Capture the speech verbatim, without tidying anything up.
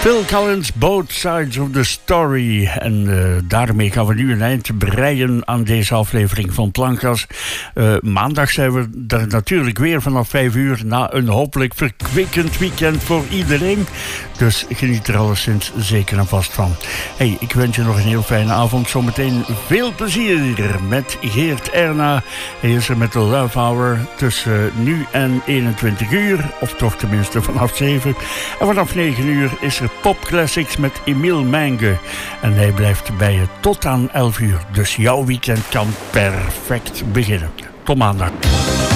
Phil Collins, Both Sides of the Story. En uh, daarmee gaan we nu een eind breien aan deze aflevering van Plankgas. Uh, maandag zijn we er natuurlijk weer vanaf vijf uur... na een hopelijk verkwikkend weekend voor iedereen. Dus geniet er alleszins zeker en vast van. Hey, ik wens je nog een heel fijne avond. Zometeen veel plezier met Geert Erna. Hij is er met de Love Hour tussen nu en eenentwintig uur. Of toch tenminste vanaf zeven. En vanaf negen uur is er Pop Classics met Emiel Menge. En hij blijft bij je tot aan elf uur. Dus jouw weekend kan perfect beginnen. Tot maandag.